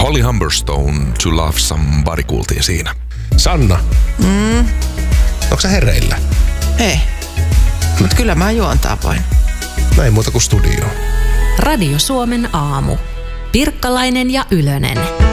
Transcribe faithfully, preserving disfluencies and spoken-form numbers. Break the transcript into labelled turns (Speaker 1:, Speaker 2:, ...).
Speaker 1: Molly Humberstone, To Love Somebody kuultiin siinä. Sanna,
Speaker 2: Mm.
Speaker 1: onko sä hereillä?
Speaker 2: Ei. Mut kyllä mä juontaa voin.
Speaker 1: No ei muuta kuin studioon.
Speaker 3: Radio Suomen aamu. Pirkkalainen ja Ylönen.